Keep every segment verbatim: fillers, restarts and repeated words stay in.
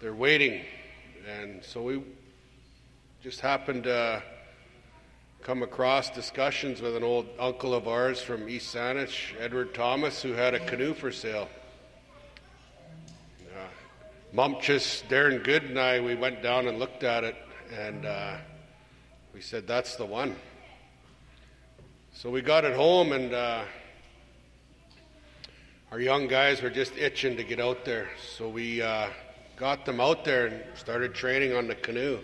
they're waiting. And so we just happened to come across discussions with an old uncle of ours from East Saanich, Edward Thomas, who had a canoe for sale. Uh, Mumpchus, Darren Good and I, we went down and looked at it, and uh, we said, that's the one. So we got it home, and uh, our young guys were just itching to get out there. So we uh, got them out there and started training on the canoe.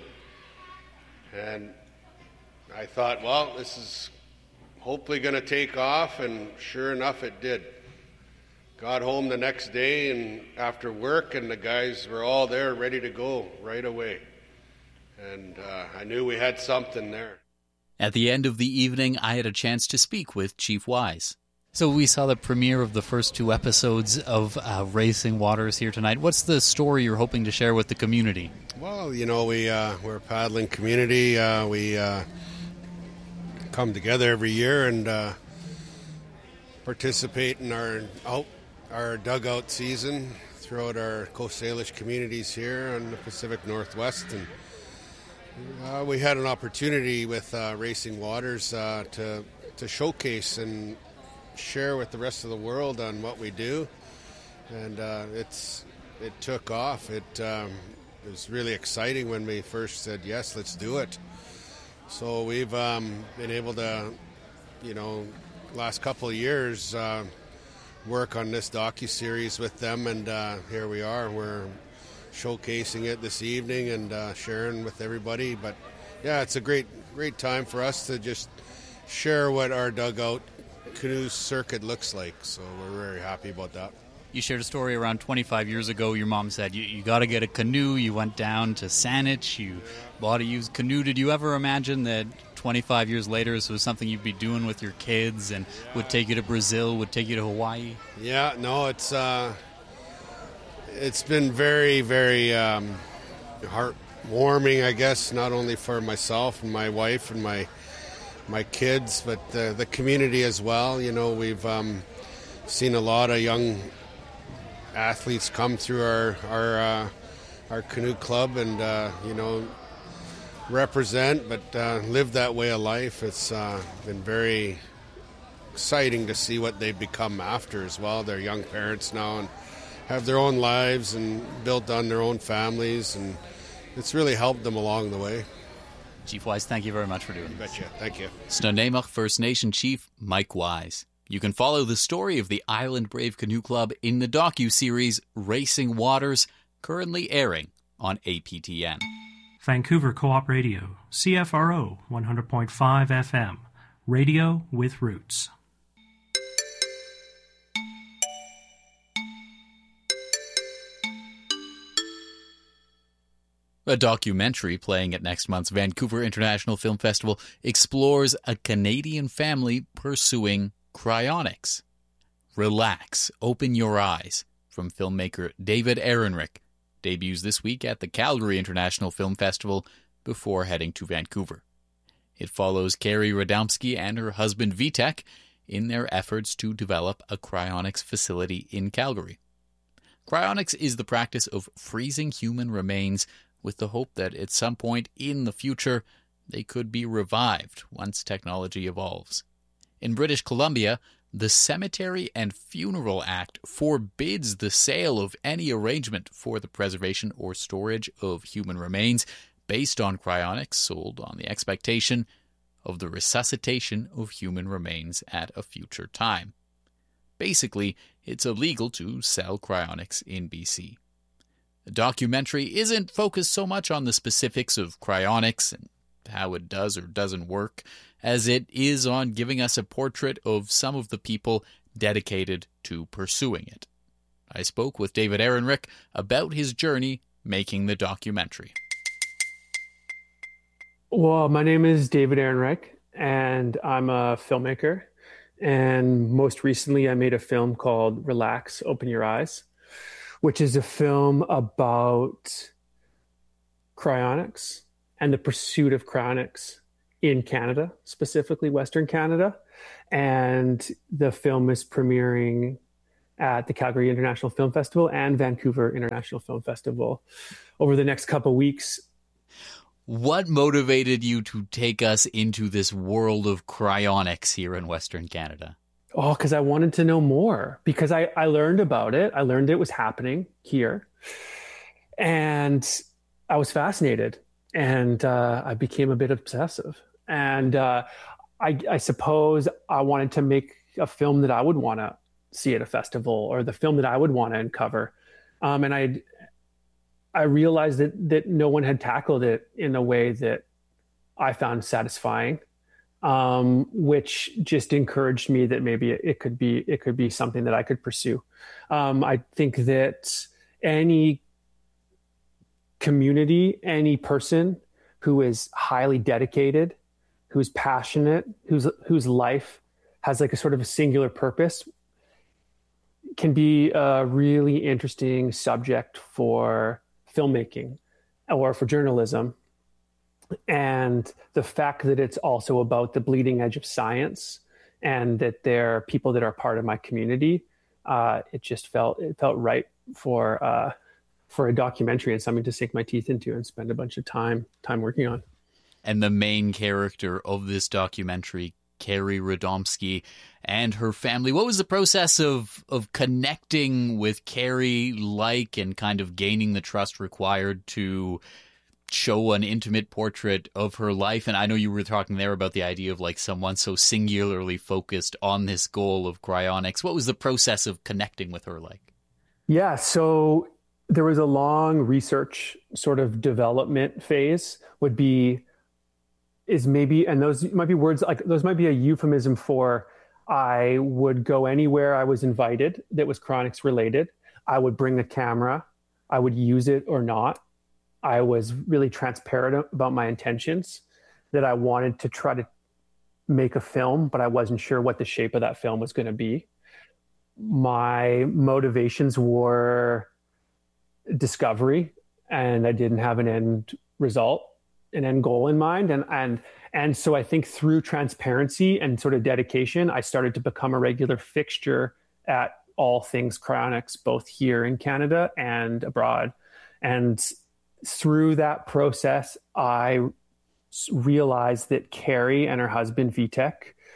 And I thought, well, this is hopefully going to take off, and sure enough, it did. Got home the next day and after work, and the guys were all there ready to go right away. And uh, I knew we had something there. At the end of the evening, I had a chance to speak with Chief Wise. So we saw the premiere of the first two episodes of uh, Racing Waters here tonight. What's the story you're hoping to share with the community? Well, you know, we, uh, we're a paddling community. Uh, we uh, come together every year and uh, participate in our out, our dugout season throughout our Coast Salish communities here on the Pacific Northwest. And uh, we had an opportunity with uh, Racing Waters uh, to, to showcase and share with the rest of the world on what we do, and uh, it's it took off. It, um, it was really exciting when we first said yes, let's do it. So we've um, been able to, you know, last couple of years uh, work on this docu-series with them, and uh, here we are. We're showcasing it this evening and uh, sharing with everybody. But yeah, it's a great great time for us to just share what our dugout canoe circuit looks like, so we're very happy about that. You shared a story around twenty-five years ago. Your mom said you, you got to get a canoe. You went down to Saanich. You bought a used canoe. Did you ever imagine that twenty-five years later this was something you'd be doing with your kids and would take you to Brazil, would take you to Hawaii? Yeah, no, it's uh, it's been very, very um, heartwarming, I guess, not only for myself and my wife and my my kids, but the, the community as well. You know, we've um, seen a lot of young athletes come through our our, uh, our canoe club and, uh, you know, represent, but uh, live that way of life. It's uh, been very exciting to see what they've become after as well. They're young parents now and have their own lives and built on their own families, and it's really helped them along the way. Chief Wise, thank you very much for doing you this. Betcha. Thank you. Snuneymuxw First Nation Chief Mike Wise. You can follow the story of the Island Brave Canoe Club in the docu-series Racing Waters, currently airing on A P T N. Vancouver Co-op Radio, C F R O one hundred point five F M, radio with roots. A documentary playing at next month's Vancouver International Film Festival explores a Canadian family pursuing cryonics. Relax, Open Your Eyes, from filmmaker David Ehrenreich, debuts this week at the Calgary International Film Festival before heading to Vancouver. It follows Carrie Radomski and her husband Vitek in their efforts to develop a cryonics facility in Calgary. Cryonics is the practice of freezing human remains with the hope that at some point in the future they could be revived once technology evolves. In British Columbia, the Cemetery and Funeral Act forbids the sale of any arrangement for the preservation or storage of human remains based on cryonics sold on the expectation of the resuscitation of human remains at a future time. Basically, it's illegal to sell cryonics in B C. The documentary isn't focused so much on the specifics of cryonics and how it does or doesn't work, as it is on giving us a portrait of some of the people dedicated to pursuing it. I spoke with David Ehrenreich about his journey making the documentary. Well, my name is David Ehrenreich, and I'm a filmmaker. And most recently, I made a film called Relax, Open Your Eyes, which is a film about cryonics and the pursuit of cryonics in Canada, specifically Western Canada. And the film is premiering at the Calgary International Film Festival and Vancouver International Film Festival over the next couple weeks. What motivated you to take us into this world of cryonics here in Western Canada? Oh, because I wanted to know more, because I, I learned about it. I learned it was happening here. And I was fascinated, and uh, I became a bit obsessive. And uh, I, I suppose I wanted to make a film that I would want to see at a festival, or the film that I would want to uncover. Um, and I I realized that that no one had tackled it in a way that I found satisfying, um, which just encouraged me that maybe it, it could be it could be something that I could pursue. Um, I think that any community, any person who is highly dedicated, who's passionate, whose whose life has like a sort of a singular purpose, can be a really interesting subject for filmmaking or for journalism. And the fact that it's also about the bleeding edge of science, and that there are people that are part of my community, uh, it just felt it felt right for uh, for a documentary and something to sink my teeth into and spend a bunch of time time working on. And the main character of this documentary, Carrie Radomski, and her family. What was the process of of connecting with Carrie like, and kind of gaining the trust required to show an intimate portrait of her life? And I know you were talking there about the idea of like someone so singularly focused on this goal of cryonics. What was the process of connecting with her like? Yeah, so there was a long research sort of development phase would be is maybe, and those might be words like those might be a euphemism for I would go anywhere I was invited that was cryonics related. I would bring a camera. I would use it or not. I was really transparent about my intentions, that I wanted to try to make a film, but I wasn't sure what the shape of that film was going to be. My motivations were discovery, and I didn't have an end result, an end goal in mind. And, and, and so I think through transparency and sort of dedication, I started to become a regular fixture at all things cryonics, both here in Canada and abroad. And through that process, I realized that Carrie and her husband, Vitek,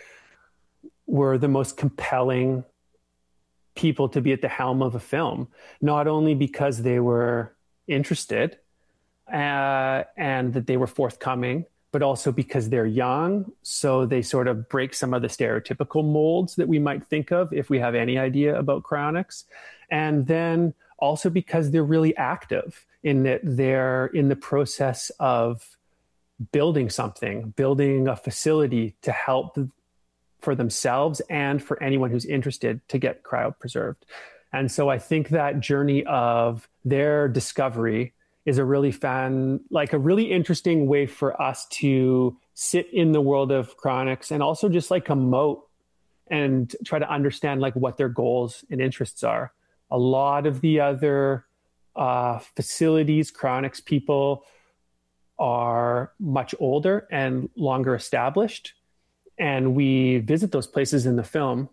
were the most compelling people to be at the helm of a film, not only because they were interested uh, and that they were forthcoming, but also because they're young. So they sort of break some of the stereotypical molds that we might think of if we have any idea about cryonics. And then also because they're really active in that they're in the process of building something, building a facility to help for themselves and for anyone who's interested to get cryopreserved. And so I think that journey of their discovery is a really fun, like a really interesting way for us to sit in the world of cryonics and also just like emote and try to understand like what their goals and interests are. A lot of the other uh, facilities, cryonics people are much older and longer established. And we visit those places in the film,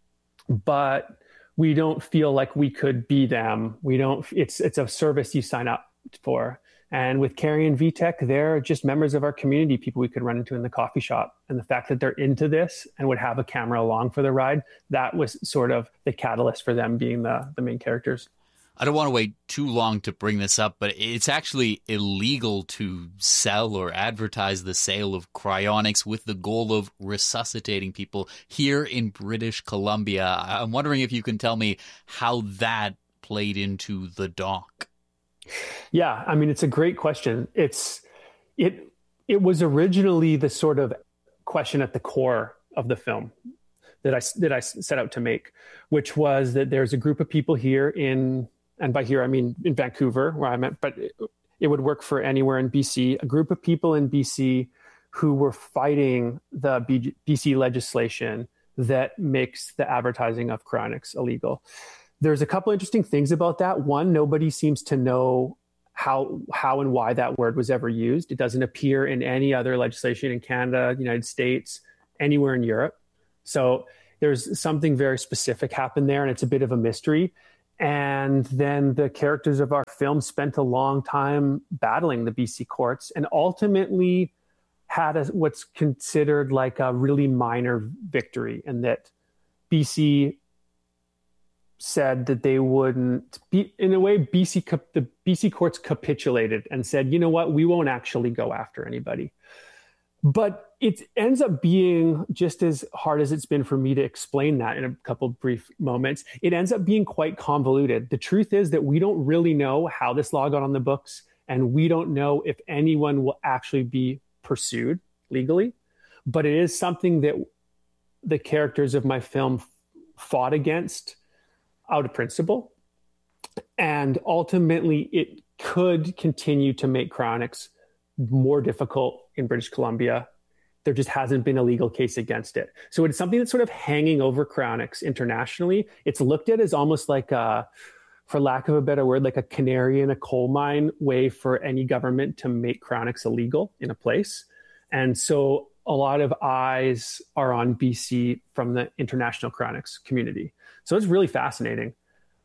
but we don't feel like we could be them. We don't, it's, it's a service you sign up for. And with Carrie and Vitek, they're just members of our community, people we could run into in the coffee shop. And the fact that they're into this and would have a camera along for the ride, that was sort of the catalyst for them being the, the main characters. I don't want to wait too long to bring this up, but it's actually illegal to sell or advertise the sale of cryonics with the goal of resuscitating people here in British Columbia. I'm wondering if you can tell me how that played into the doc. Yeah, I mean, it's a great question. It's it it was originally the sort of question at the core of the film that I that I set out to make, which was that there's a group of people here in, and by here I mean in Vancouver, where I'm at, but it, it would work for anywhere in B C, a group of people in B C who were fighting the B- BC legislation that makes the advertising of cryonics illegal. There's a couple interesting things about that. One, nobody seems to know how how and why that word was ever used. It doesn't appear in any other legislation in Canada, United States, anywhere in Europe. So there's something very specific happened there, and it's a bit of a mystery. And then the characters of our film spent a long time battling the B C courts and ultimately had a, what's considered like a really minor victory, and that B C said that they wouldn't be, in a way, B C, the B C courts capitulated and said, you know what, we won't actually go after anybody. But it ends up being, just as hard as it's been for me to explain that in a couple of brief moments, it ends up being quite convoluted. The truth is that we don't really know how this law got on the books, and we don't know if anyone will actually be pursued legally. But it is something that the characters of my film fought against out of principle. And ultimately, it could continue to make cryonics more difficult in British Columbia. There just hasn't been a legal case against it. So it's something that's sort of hanging over cryonics internationally. It's looked at as almost like a, for lack of a better word, like a canary in a coal mine way for any government to make cryonics illegal in a place. And so a lot of eyes are on B C from the international cryonics community. So it's really fascinating.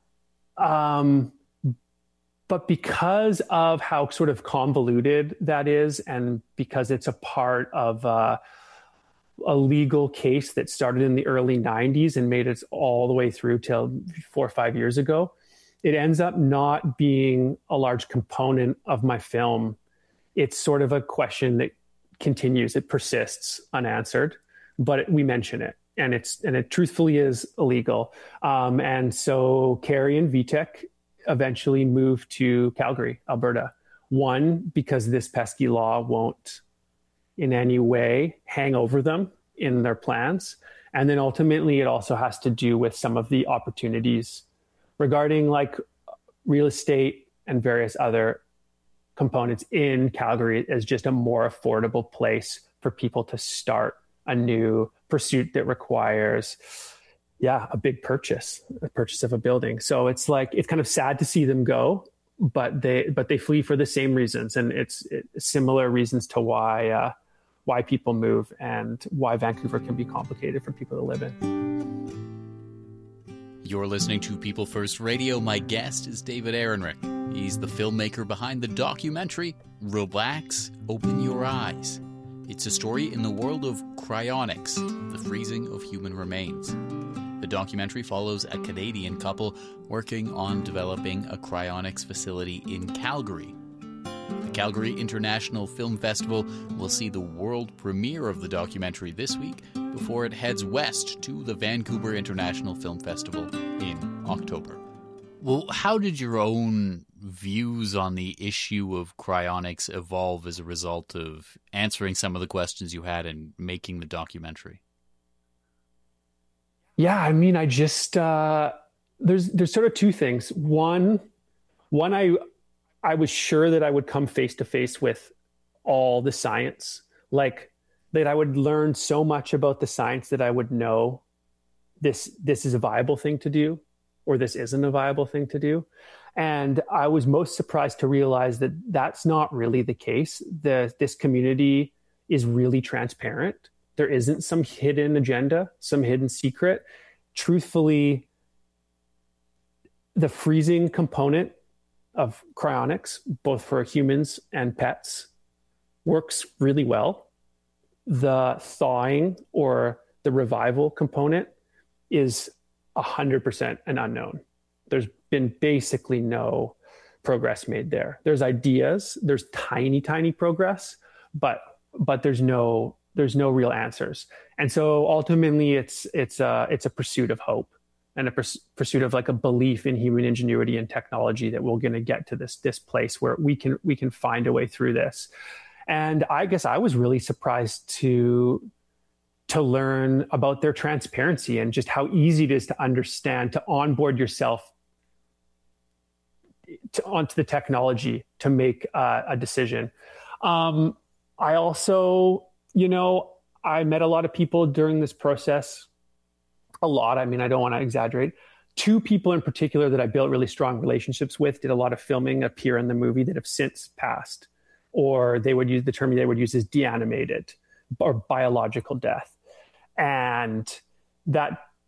Um, but because of how sort of convoluted that is, and because it's a part of uh, a legal case that started in the early nineties and made it all the way through till four or five years ago, it ends up not being a large component of my film. It's sort of a question that continues, it persists unanswered, but it, we mention it. And it's and it truthfully is illegal. Um, and so Carrie and Vitek eventually moved to Calgary, Alberta. One, because this pesky law won't in any way hang over them in their plans. And then ultimately, it also has to do with some of the opportunities regarding like real estate and various other components in Calgary as just a more affordable place for people to start a new pursuit that requires, yeah, a big purchase, a purchase of a building. So it's like, it's kind of sad to see them go, but they, but they flee for the same reasons. And it's, it's similar reasons to why, uh, why people move and why Vancouver can be complicated for people to live in. You're listening to People First Radio. My guest is David Ehrenreich. He's the filmmaker behind the documentary, Relax, Open Your Eyes. It's a story in the world of cryonics, the freezing of human remains. The documentary follows a Canadian couple working on developing a cryonics facility in Calgary. The Calgary International Film Festival will see the world premiere of the documentary this week before it heads west to the Vancouver International Film Festival in October. Well, how did your own views on the issue of cryonics evolve as a result of answering some of the questions you had and making the documentary? Yeah, I mean, I just, uh, there's there's sort of two things. One, one I I was sure that I would come face to face with all the science, like that I would learn so much about the science that I would know this this is a viable thing to do, or this isn't a viable thing to do. And I was most surprised to realize that that's not really the case. The, this community is really transparent. There isn't some hidden agenda, some hidden secret. Truthfully, the freezing component of cryonics, both for humans and pets, works really well. The thawing or the revival component is one hundred percent an unknown. There's been basically no progress made there. There's ideas, there's tiny, tiny progress, but but there's no there's no real answers. And so ultimately, it's it's a it's a pursuit of hope and a pers- pursuit of like a belief in human ingenuity and technology that we're going to get to this this place where we can we can find a way through this. And I guess I was really surprised to to learn about their transparency and just how easy it is to understand, to onboard yourself to, onto the technology to make uh, a decision. Um, I also, you know, I met a lot of people during this process, a lot. I mean, I don't want to exaggerate. Two people in particular that I built really strong relationships with, did a lot of filming, appear in the movie, that have since passed, or they would use the term they would use as deanimated or biological death. And that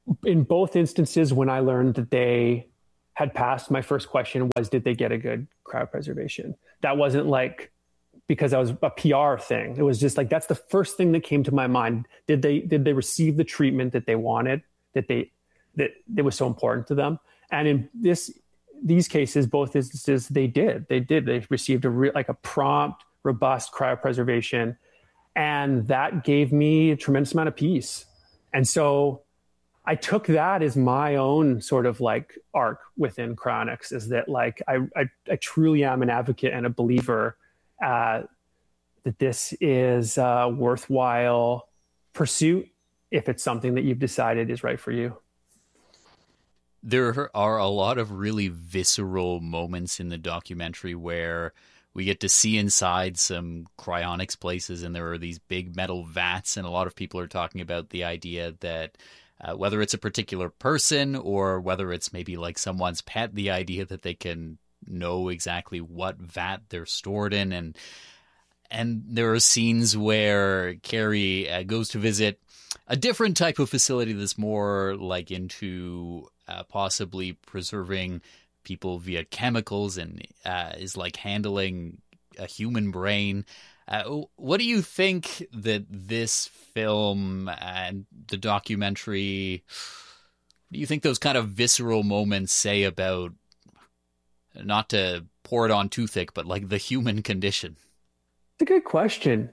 in both instances, when I learned that they had passed, my first question was, did they get a good cryopreservation? That wasn't like because I was a P R thing. It was just like, that's the first thing that came to my mind. Did they, did they receive the treatment that they wanted, that they, that, that was so important to them? And in this, these cases, both instances, they did, they did, they received a re- like a prompt, robust cryopreservation. And that gave me a tremendous amount of peace. And so I took that as my own sort of like arc within cryonics, is that like, I, I, I truly am an advocate and a believer uh, that this is a worthwhile pursuit if it's something that you've decided is right for you. There are a lot of really visceral moments in the documentary where we get to see inside some cryonics places, and there are these big metal vats, and a lot of people are talking about the idea that uh, whether it's a particular person or whether it's maybe like someone's pet, the idea that they can know exactly what vat they're stored in. And and there are scenes where Carrie uh, goes to visit a different type of facility that's more like into uh, possibly preserving people via chemicals, and uh, is like handling a human brain. Uh, what do you think that this film and the documentary, what do you think those kind of visceral moments say about, not to pour it on too thick, but like the human condition? It's a good question.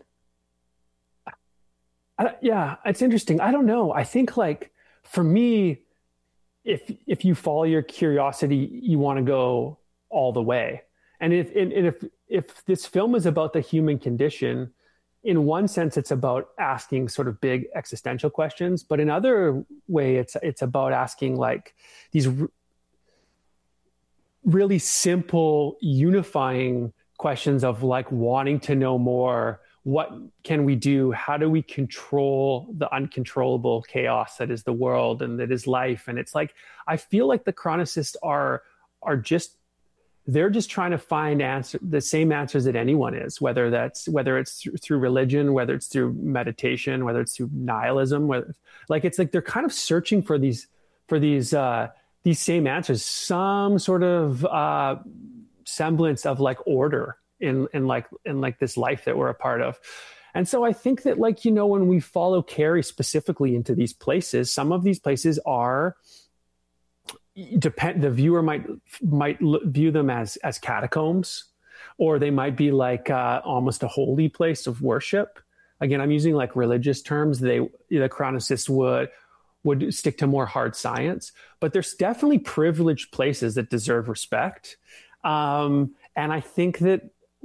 I, yeah, it's interesting. I don't know. I think like for me, if if you follow your curiosity, you want to go all the way. And if and if if this film is about the human condition, in one sense, it's about asking sort of big existential questions, but in other way, it's it's about asking like these r- really simple, unifying questions of like wanting to know more. What can we do? How do we control the uncontrollable chaos that is the world and that is life? And it's like, I feel like the chronicists are, are just, they're just trying to find answer, the same answers that anyone is, whether that's, whether it's through, through religion, whether it's through meditation, whether it's through nihilism, whether like, it's like, they're kind of searching for these, for these, uh, these same answers, some sort of, uh, semblance of like order in, in like, in like this life that we're a part of. And so I think that like, you know, when we follow Carrie specifically into these places, some of these places are depend, the viewer might, might view them as, as catacombs, or they might be like uh, almost a holy place of worship. Again, I'm using like religious terms. They, the chronicists would, would stick to more hard science, but there's definitely privileged places that deserve respect. Um, and I think that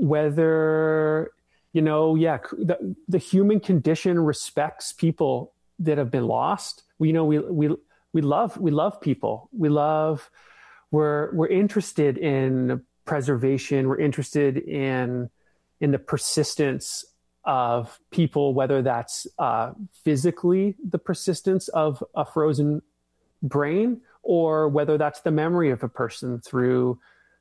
whether, you know, yeah, the, the human condition respects people that have been lost. We, you know, we, we, we love, we love people. We love, we're, we're interested in preservation. We're interested in, in the persistence of people, whether that's uh, physically the persistence of a frozen brain, or whether that's the memory of a person through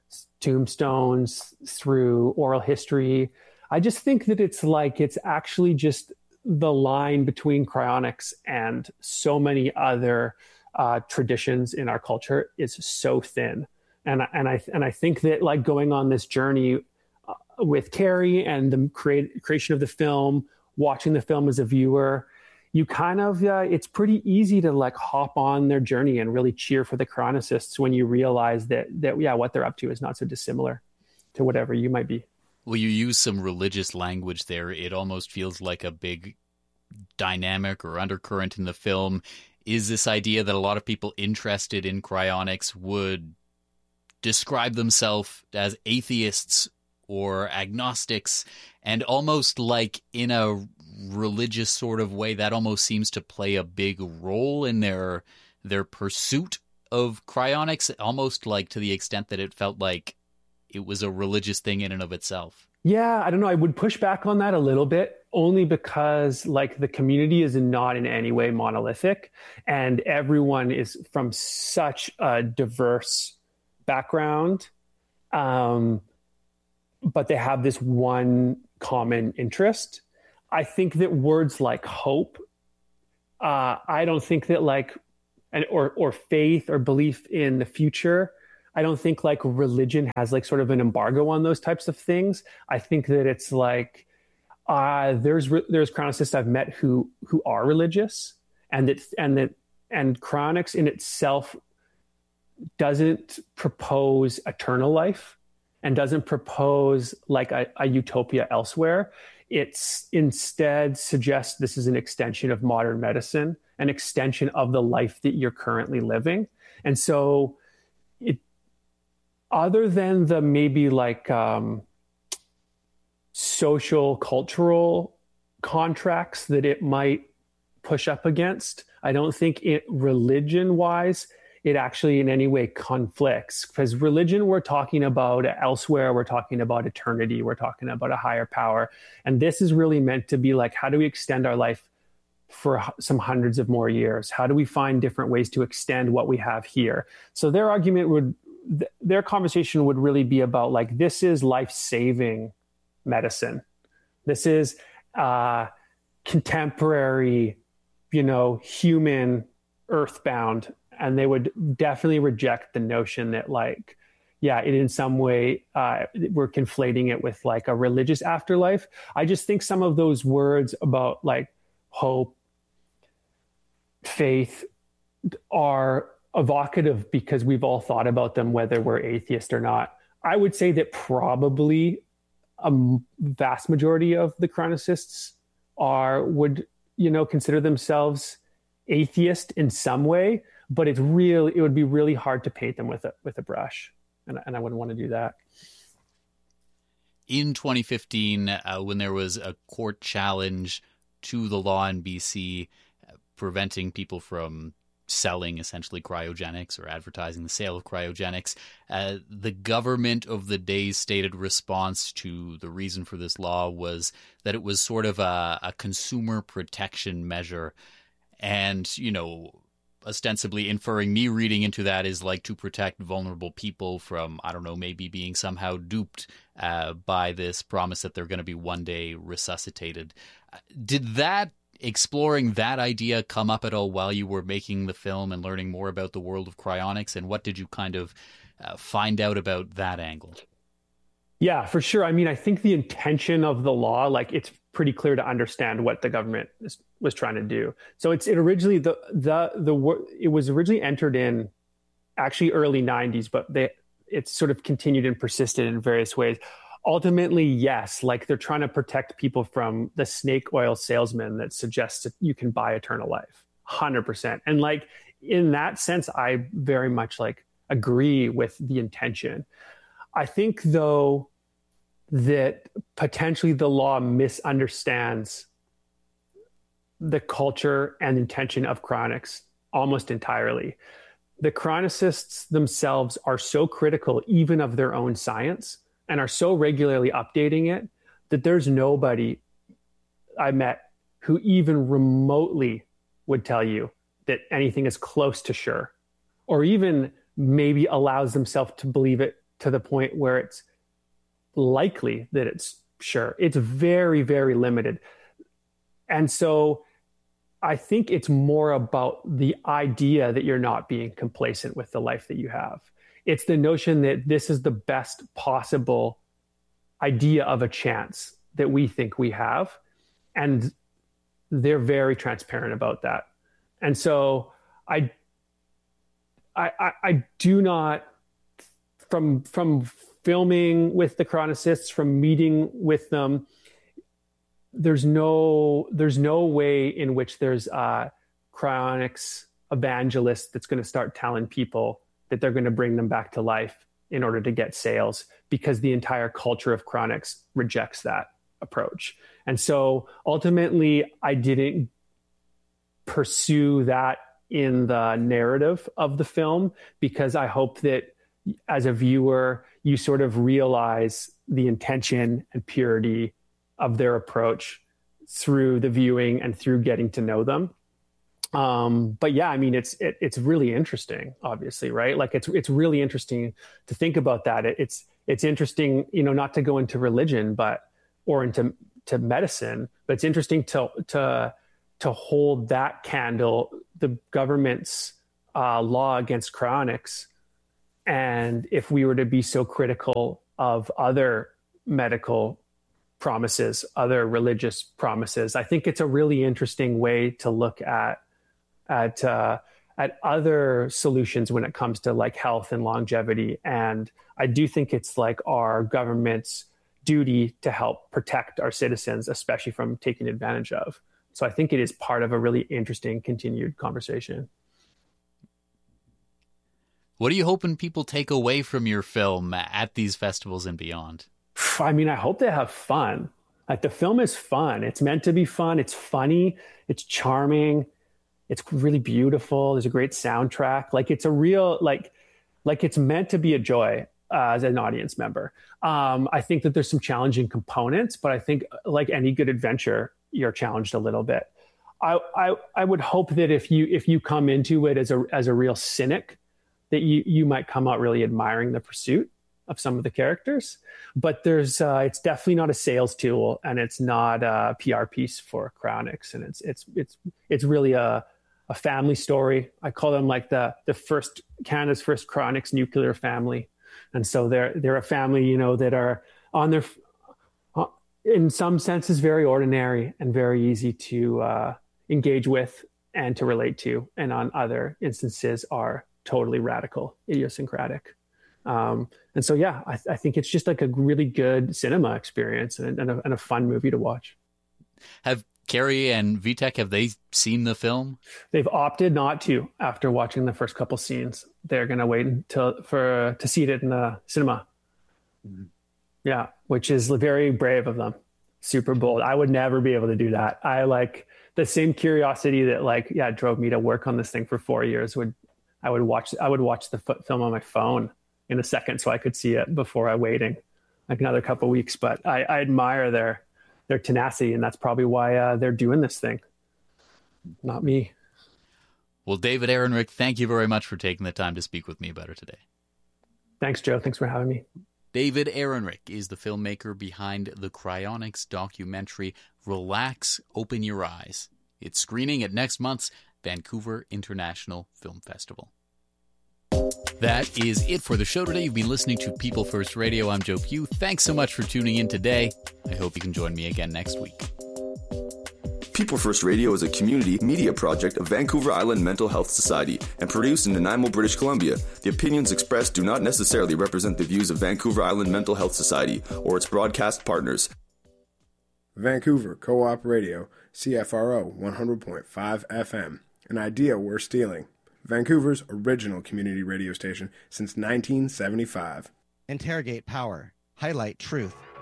tombstones, through oral history. I just think that it's like, it's actually just the line between cryonics and so many other uh, traditions in our culture is so thin. And, and I, and I think that like going on this journey uh, with Carrie and the create, creation of the film, watching the film as a viewer, you kind of, uh, it's pretty easy to like hop on their journey and really cheer for the chronicists when you realize that, that, yeah, what they're up to is not so dissimilar to whatever you might be. Well, you use some religious language there. It almost feels like a big dynamic or undercurrent in the film is this idea that a lot of people interested in cryonics would describe themselves as atheists or agnostics, and almost like in a religious sort of way that almost seems to play a big role in their their pursuit of cryonics, almost like to the extent that it felt like it was a religious thing in and of itself. Yeah, I don't know. I would push back on that a little bit, only because like the community is not in any way monolithic, and everyone is from such a diverse background. Um, but they have this one common interest. I think that words like hope, uh, I don't think that like and or or faith or belief in the future. I don't think like religion has like sort of an embargo on those types of things. I think that it's like uh, there's there's chronicists I've met who who are religious, and that and that and cryonics in itself doesn't propose eternal life and doesn't propose like a, a utopia elsewhere. It's instead suggests this is an extension of modern medicine, an extension of the life that you're currently living. And so it, other than the maybe like um, social, cultural contracts that it might push up against, I don't think it religion-wise, it actually in any way conflicts. Because religion, we're talking about elsewhere, we're talking about eternity, we're talking about a higher power. And this is really meant to be like, how do we extend our life for some hundreds of more years? How do we find different ways to extend what we have here? So their argument would, their conversation would really be about like, this is life-saving medicine. This is uh, contemporary, you know, human, earthbound. And they would definitely reject the notion that like, yeah, it in some way, uh, we're conflating it with like a religious afterlife. I just think some of those words about like hope, faith are evocative because we've all thought about them, whether we're atheist or not. I would say that probably a vast majority of the chronicists are, would, you know, consider themselves atheist in some way, but it's really, it would be really hard to paint them with a, with a brush. And, and I wouldn't want to do that. In twenty fifteen, uh, when there was a court challenge to the law in B C uh, preventing people from selling essentially cryogenics or advertising the sale of cryogenics, uh, the government of the day's stated response to the reason for this law was that it was sort of a, a consumer protection measure. And, you know, ostensibly inferring, me reading into that is like to protect vulnerable people from, I don't know, maybe being somehow duped uh, by this promise that they're going to be one day resuscitated. Did that, exploring that idea come up at all while you were making the film and learning more about the world of cryonics? And what did you kind of uh, find out about that angle? Yeah, for sure. I mean, I think the intention of the law, like it's pretty clear to understand what the government is, was trying to do. So it's it originally the the the it was originally entered in actually early nineties, but they it's sort of continued and persisted in various ways. Ultimately, yes, like they're trying to protect people from the snake oil salesman that suggests that you can buy eternal life, one hundred percent. And like in that sense, I very much like agree with the intention. I think though that potentially the law misunderstands the culture and intention of cryonics almost entirely. The chronicists themselves are so critical even of their own science and are so regularly updating it that there's nobody I met who even remotely would tell you that anything is close to sure, or even maybe allows themselves to believe it to the point where it's likely that it's sure. It's very, very limited. And so I think it's more about the idea that you're not being complacent with the life that you have. It's the notion that this is the best possible idea of a chance that we think we have. And they're very transparent about that. And so I, I, I, I do not, from, from filming with the chronicists, from meeting with them, there's no there's no way in which there's a cryonics evangelist that's going to start telling people that they're going to bring them back to life in order to get sales, because the entire culture of cryonics rejects that approach. And so ultimately, I didn't pursue that in the narrative of the film, because I hope that as a viewer, you sort of realize the intention and purity of their approach through the viewing and through getting to know them. Um, but yeah, I mean, it's it, it's really interesting, obviously, right? Like it's it's really interesting to think about that. It, it's it's interesting, you know, not to go into religion, but or into to medicine, but it's interesting to to to hold that candle, the government's uh, law against cryonics, and if we were to be so critical of other medical promises, other religious promises, I think it's a really interesting way to look at at uh, at other solutions when it comes to like health and longevity. And I do think it's like our government's duty to help protect our citizens, especially from taking advantage of. So I think it is part of a really interesting continued conversation. What are you hoping people take away from your film at these festivals and beyond? I mean, I hope they have fun. Like, the film is fun. It's meant to be fun. It's funny. It's charming. It's really beautiful. There's a great soundtrack. Like, it's a real, like, like it's meant to be a joy uh, as an audience member. Um, I think that there's some challenging components, but I think like any good adventure, you're challenged a little bit. I, I, I would hope that if you, if you come into it as a, as a real cynic, that you, you might come out really admiring the pursuit of some of the characters. But there's, uh, it's definitely not a sales tool, and it's not a P R piece for cryonics. And it's, it's, it's, it's really a, a family story. I call them like the, the first, Canada's first cryonics nuclear family. And so they're, they're a family, you know, that are on their, in some senses, very ordinary and very easy to uh, engage with and to relate to. And on other instances are totally radical, idiosyncratic. Um, and so, yeah, I, I think it's just like a really good cinema experience and, and, a, and a fun movie to watch. Have Carrie and Vitek, have they seen the film? They've opted not to after watching the first couple scenes. They're going to wait until for to see it in the cinema. Mm-hmm. Yeah, which is very brave of them. Super bold. I would never be able to do that. I like the same curiosity that like, yeah, drove me to work on this thing for four years. Would I would watch, I would watch the film on my phone in a second so I could see it before I waiting like another couple of weeks. But I, I admire their, their tenacity, and that's probably why uh, they're doing this thing. Not me. Well, David Ehrenreich, thank you very much for taking the time to speak with me about it today. Thanks, Joe. Thanks for having me. David Ehrenreich is the filmmaker behind the cryonics documentary Relax, Open Your Eyes. It's screening at next month's Vancouver International Film Festival. That is it for the show today. You've been listening to People First Radio. I'm Joe Pugh. Thanks so much for tuning in today. I hope you can join me again next week. People First Radio is a community media project of Vancouver Island Mental Health Society and produced in Nanaimo, British Columbia. The opinions expressed do not necessarily represent the views of Vancouver Island Mental Health Society or its broadcast partners. Vancouver Co-op Radio, C F R O one hundred point five F M. An idea we're stealing. Vancouver's original community radio station since nineteen seventy-five. Interrogate power. Highlight truth.